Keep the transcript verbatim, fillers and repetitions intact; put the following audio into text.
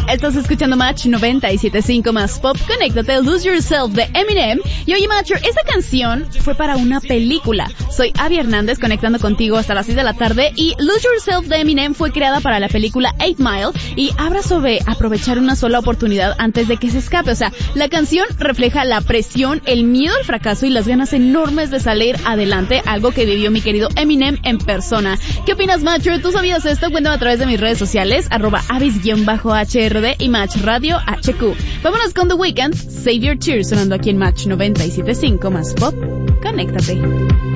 Estás escuchando Match noventa y siete punto cinco más Pop. Conéctate, Lose Yourself de Eminem. Y oye, Macho, esta canción fue para una película. Soy Abby Hernández, conectando contigo hasta las seis de la tarde. Y Lose Yourself de Eminem fue creada para la película Eight Mile y habla sobre aprovechar una sola oportunidad antes de que se escape. O sea, la canción refleja la presión, el miedo al fracaso y las ganas enormes de salir adelante, algo que vivió mi querido Eminem en persona. ¿Qué opinas, Macho? ¿Tú sabías esto? Cuéntame a través de mis redes sociales, arroba avis-H R D y Match Radio H Q. Vámonos con The Weeknd, Save Your Tears, sonando aquí en Match noventa y siete punto cinco más Pop. Conéctate.